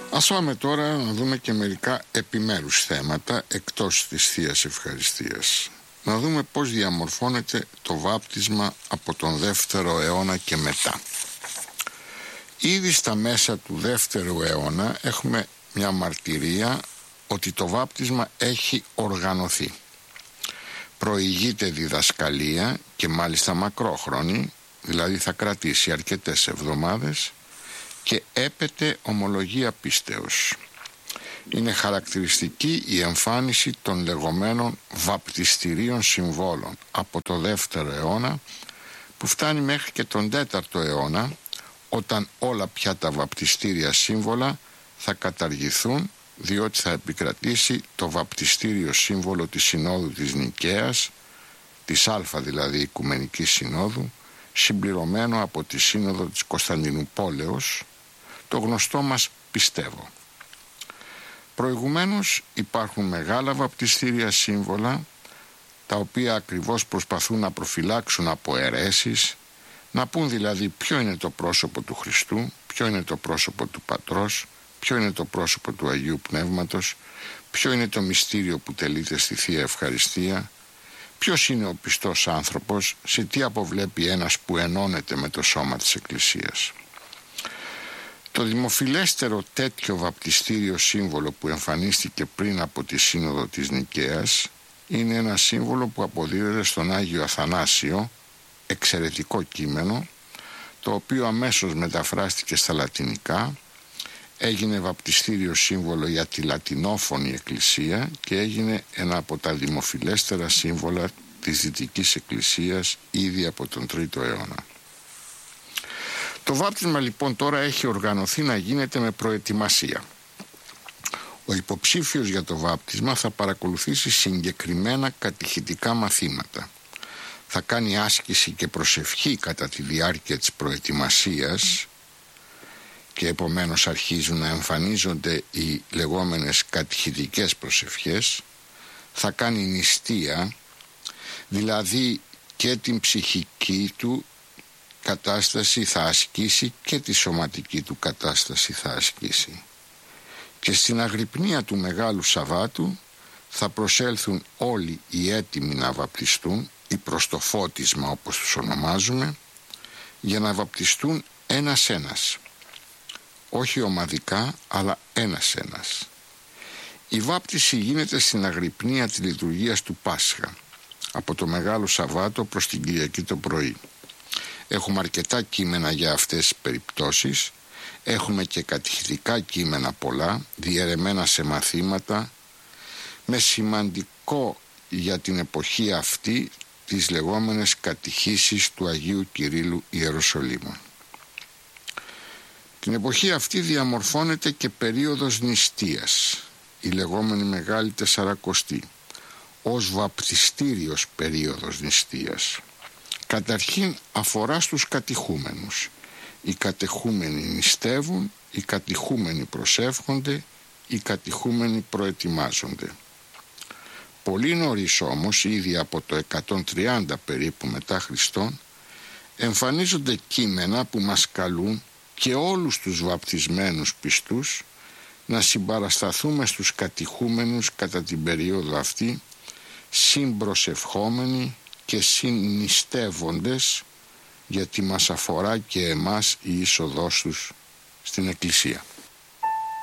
Ας πάμε τώρα να δούμε και μερικά επιμέρους θέματα εκτός της Θείας Ευχαριστίας. Να δούμε πώς διαμορφώνεται το βάπτισμα από τον 2ο αιώνα και μετά. Ήδη στα μέσα του 2ου αιώνα έχουμε μια μαρτυρία ότι το βάπτισμα έχει οργανωθεί. Προηγείται διδασκαλία και μάλιστα μακρόχρονη, δηλαδή θα κρατήσει αρκετές εβδομάδες, και έπεται ομολογία πίστεως. Είναι χαρακτηριστική η εμφάνιση των λεγόμενων βαπτιστηρίων συμβόλων από το 2ο αιώνα, που φτάνει μέχρι και τον 4ο αιώνα, όταν όλα πια τα βαπτιστήρια σύμβολα θα καταργηθούν, διότι θα επικρατήσει το βαπτιστήριο σύμβολο της Συνόδου της Νικαίας, της Α δηλαδή Οικουμενικής Συνόδου, συμπληρωμένο από τη Σύνοδο της Κωνσταντινουπόλεως, το γνωστό μας πιστεύω. Προηγουμένως υπάρχουν μεγάλα βαπτιστήρια σύμβολα, τα οποία ακριβώς προσπαθούν να προφυλάξουν από αιρέσεις, να πούν δηλαδή ποιο είναι το πρόσωπο του Χριστού, ποιο είναι το πρόσωπο του Πατρός, ποιο είναι το πρόσωπο του Αγίου Πνεύματος, ποιο είναι το μυστήριο που τελείται στη Θεία Ευχαριστία, ποιος είναι ο πιστός άνθρωπος, σε τι αποβλέπει ένας που ενώνεται με το σώμα της Εκκλησίας. Το δημοφιλέστερο τέτοιο βαπτιστήριο σύμβολο που εμφανίστηκε πριν από τη Σύνοδο της Νικαίας είναι ένα σύμβολο που αποδίδεται στον Άγιο Αθανάσιο, εξαιρετικό κείμενο, το οποίο αμέσως μεταφράστηκε στα λατινικά, έγινε βαπτιστήριο σύμβολο για τη λατινόφωνη Εκκλησία και έγινε ένα από τα δημοφιλέστερα σύμβολα της Δυτικής Εκκλησίας ήδη από τον 3ο αιώνα. Το βάπτισμα λοιπόν τώρα έχει οργανωθεί να γίνεται με προετοιμασία. Ο υποψήφιος για το βάπτισμα θα παρακολουθήσει συγκεκριμένα κατηχητικά μαθήματα. Θα κάνει άσκηση και προσευχή κατά τη διάρκεια της προετοιμασίας και επομένως αρχίζουν να εμφανίζονται οι λεγόμενες κατηχητικές προσευχές. Θα κάνει νηστεία, δηλαδή και την ψυχική του κατάσταση θα ασκήσει και τη σωματική του κατάσταση θα ασκήσει. Και στην αγρυπνία του Μεγάλου Σαββάτου θα προσέλθουν όλοι οι έτοιμοι να βαπτιστούν, ή προς το φώτισμα όπως τους ονομάζουμε, για να βαπτιστούν ένας-ένας. Όχι ομαδικά, αλλά ένας-ένας. Η βάπτιση γίνεται στην αγρυπνία της λειτουργίας του Πάσχα, από το Μεγάλο Σαββάτο προς την Κυριακή το πρωί. Έχουμε αρκετά κείμενα για αυτές τις περιπτώσεις. Έχουμε και κατηχητικά κείμενα πολλά, διαιρεμένα σε μαθήματα, με σημαντικό για την εποχή αυτή τις λεγόμενες κατηχήσεις του Αγίου Κυρίλλου Ιεροσολύμου. Την εποχή αυτή διαμορφώνεται και περίοδος νηστείας, η λεγόμενη Μεγάλη Τεσσαρακοστή, ως βαπτιστήριος περίοδος νηστείας. Καταρχήν αφορά στους κατηχούμενους. Οι κατεχούμενοι νηστεύουν, οι κατηχούμενοι προσεύχονται, οι κατηχούμενοι προετοιμάζονται. Πολύ νωρίς όμως, ήδη από το 130 περίπου μετά Χριστόν, εμφανίζονται κείμενα που μας καλούν και όλους τους βαπτισμένους πιστούς να συμπαρασταθούμε στους κατηχούμενους κατά την περίοδο αυτή, συμπροσευχόμενοι και συνιστεύοντες, γιατί μας αφορά και εμάς η είσοδός τους στην Εκκλησία.